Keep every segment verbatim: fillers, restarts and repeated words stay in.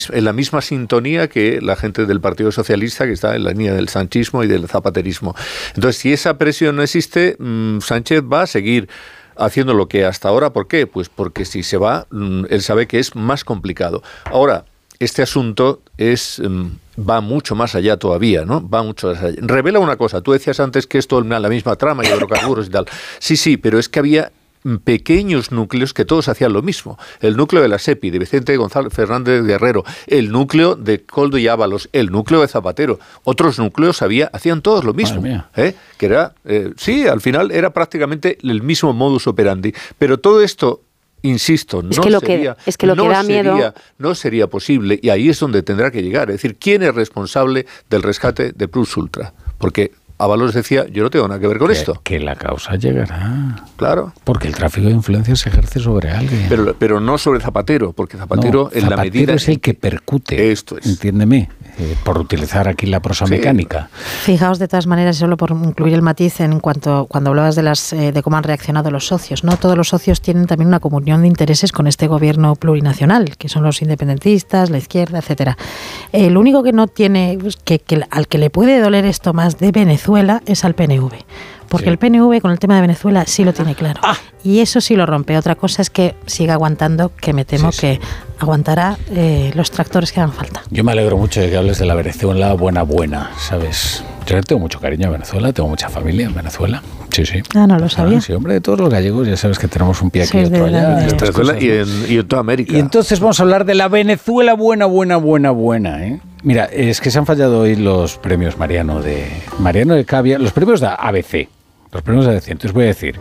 en la misma sintonía que la gente del Partido Socialista, que está en la línea del sanchismo y del zapaterismo. Entonces, si esa presión no existe, mmm, Sánchez va a seguir haciendo lo que hasta ahora. ¿Por qué? Pues porque si se va, mmm, él sabe que es más complicado. Ahora, este asunto es mmm, va mucho más allá todavía, ¿no? Va mucho más allá. Revela una cosa. Tú decías antes que esto es la misma trama y hidrocarburos y tal. Sí, sí, pero es que había pequeños núcleos que todos hacían lo mismo. El núcleo de la SEPI, de Vicente González Fernández Guerrero, el núcleo de Koldo y Ábalos, el núcleo de Zapatero. Otros núcleos había, hacían todos lo mismo. ¿eh? Que era, eh, sí, al final era prácticamente el mismo modus operandi. Pero todo esto, insisto, es no, que lo sería, que, es que lo no, que da sería, miedo... no sería posible, y ahí es donde tendrá que llegar. Es decir, ¿quién es responsable del rescate de Plus Ultra? Porque Ábalos decía, yo no tengo nada que ver con que, esto. Que la causa llegará. Claro. Porque el tráfico de influencias se ejerce sobre alguien. Pero, pero no sobre Zapatero, porque Zapatero no, en Zapatero la medida... es el que percute. Esto es. Entiéndeme, eh, por utilizar aquí la prosa sí. mecánica. Fijaos, de todas maneras, solo por incluir el matiz en cuanto cuando hablabas de las eh, de cómo han reaccionado los socios, ¿no? Todos los socios tienen también una comunión de intereses con este gobierno plurinacional, que son los independentistas, la izquierda, etcétera. El único que no tiene, que, que al que le puede doler esto más de Venezuela es al P N V. Porque sí. el P N V con el tema de Venezuela sí lo tiene claro. Ah. Y eso sí lo rompe. Otra cosa es que siga aguantando, que me temo sí, sí. que aguantará eh, los tractores que hagan falta. Yo me alegro mucho de que hables de la Venezuela buena, buena, ¿sabes? Yo tengo mucho cariño a Venezuela, tengo mucha familia en Venezuela. Sí, sí. Ah, no lo sabía. Ah, sí, hombre, de todos los gallegos ya sabes que tenemos un pie aquí y sí, otro allá. En Venezuela y en, y en toda América. Y entonces vamos a hablar de la Venezuela buena, buena, buena, buena, ¿eh? Mira, es que se han fallado hoy los premios Mariano de Mariano de Cavia, los premios de A B C. Los premios de A B C. Entonces voy a decir,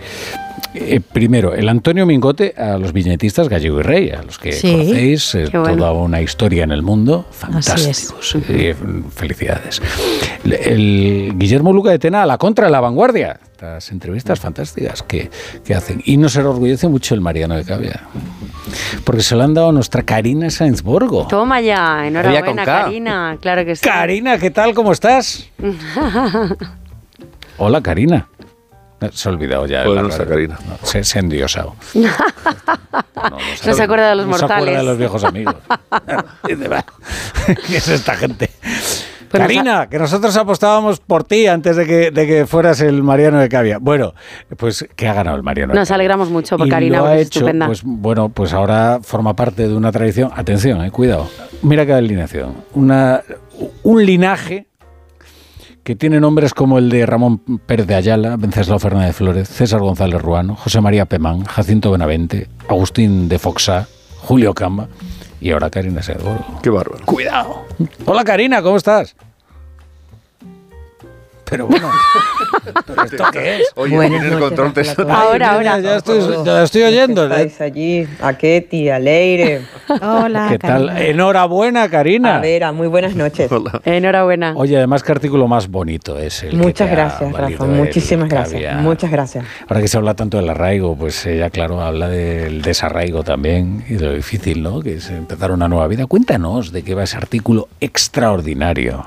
eh, primero, el Antonio Mingote a los viñetistas Gallego y Rey, a los que sí, conocéis, eh, bueno. toda una historia en el mundo, fantásticos. Eh, felicidades. El, el Guillermo Luca de Tena a la Contra de la Vanguardia. Estas entrevistas fantásticas que, que hacen. Y nos enorgullece mucho el Mariano de Cavia. Porque se lo han dado a nuestra Karina Sainz-Borgo. Toma ya, enhorabuena, Karina. Claro que sí. Karina, ¿qué tal? ¿Cómo estás? Hola, Karina. Se ha olvidado ya. Pues no está Karina. No, se, se ha endiosado. No, no, no se acuerda de los no mortales. No se acuerda de los viejos amigos. ¿Qué es esta gente? Pues Karina, que nosotros apostábamos por ti antes de que, de que fueras el Mariano de Cavia. Bueno, pues que ha ganado el Mariano de Cavia. Nos alegramos mucho por y Karina, lo porque ha es hecho, estupenda. Pues bueno, pues ahora forma parte de una tradición. Atención, eh, cuidado. Mira qué alineación. Una, un linaje que tiene nombres como el de Ramón Pérez de Ayala, Venceslao Fernández Flórez, César González Ruano, José María Pemán, Jacinto Benavente, Agustín de Foxá, Julio Camba y ahora Karina Sainz-Borgo. Qué bárbaro. Cuidado. Hola Karina, ¿cómo estás? Pero bueno, ¿pero esto qué es? Oye, Buenas el control te suena. Ahora, ahora. Ya estoy, ya estoy oyendo. Estáis allí, a Ketty, a Leire. Hola, ¿qué tal? Karina. Enhorabuena, Karina. A Vera, muy buenas noches. Hola. Enhorabuena. Oye, además, ¿qué artículo más bonito es el Muchas que te gracias, ha Rafa. el Muchísimas gracias. Cavia? Muchas gracias. Ahora que se habla tanto del arraigo, pues ella, claro, habla del desarraigo también y de lo difícil, ¿no? Que es empezar una nueva vida. Cuéntanos de qué va ese artículo extraordinario.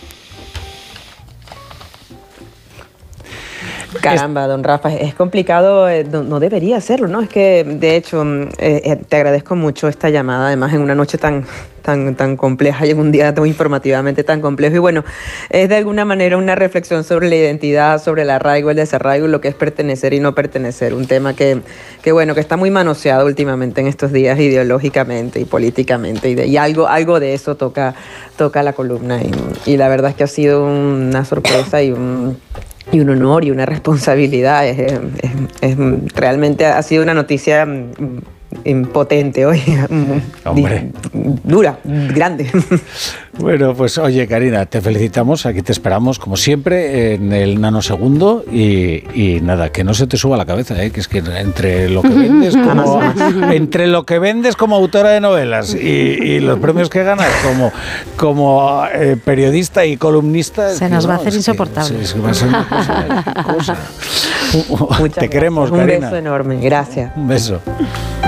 Caramba, don Rafa, es complicado, no, no debería hacerlo, ¿no? Es que, de hecho, eh, te agradezco mucho esta llamada, además en una noche tan, tan, tan compleja y en un día tan informativamente tan complejo. Y bueno, es de alguna manera una reflexión sobre la identidad, sobre el arraigo, el desarraigo, lo que es pertenecer y no pertenecer. Un tema que, que bueno, que está muy manoseado últimamente en estos días ideológicamente y políticamente. Y, de, y algo, algo de eso toca, toca la columna. Y, y la verdad es que ha sido una sorpresa y un... Y un honor y una responsabilidad. Es, es, es, realmente ha sido una noticia impotente hoy. Hombre. Dura, grande. Bueno, pues oye, Karina, te felicitamos. Aquí te esperamos, como siempre, en el nanosegundo. Y, y nada, que no se te suba la cabeza, ¿eh? Que es que entre lo que vendes como, entre lo que vendes como autora de novelas y, y los premios que ganas como, como eh, periodista y columnista... Se nos no, va a hacer es insoportable. Que, es que va a ser una cosa, cosa. Te Muchas queremos, gracias. Karina. Un beso enorme, gracias. Un beso.